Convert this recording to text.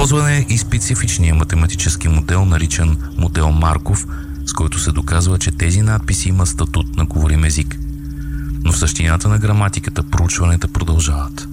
Използван е и специфичният математически модел, наричан модел Марков, с който се доказва, че тези надписи имат статут на говорим език. Но в същината на граматиката проучванията продължават.